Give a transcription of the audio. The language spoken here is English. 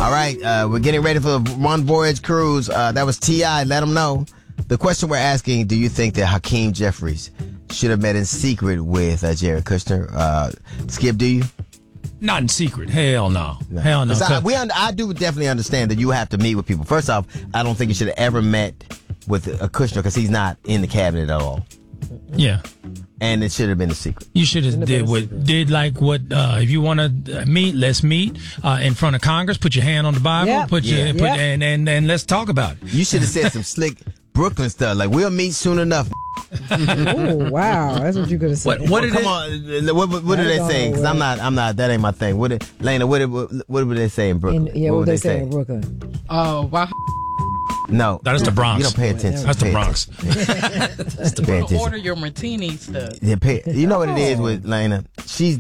All right, we're getting ready for the One Voyage cruise. That was T.I. Let them know. The question we're asking, do you think that Hakeem Jeffries should have met in secret with Jared Kushner? Skip, do you? Not in secret. Hell no. Hell no. I do definitely understand that you have to meet with people. First off, I don't think you should have ever met with Kushner because he's not in the cabinet at all. Yeah. And it should have been a secret. You should have did like what if you want to meet, let's meet in front of Congress. Put your hand on the Bible. And let's talk about it. You should have said some slick Brooklyn stuff like we'll meet soon enough. Oh wow, that's what you could have said. What did they say? Because I'm not. That ain't my thing. Lena? What would they say in Brooklyn? What would they say in Brooklyn? Wow. No, that's the Bronx. You don't pay attention. That's the Bronx. That's the order your martinis. You know what it is with Lena? She's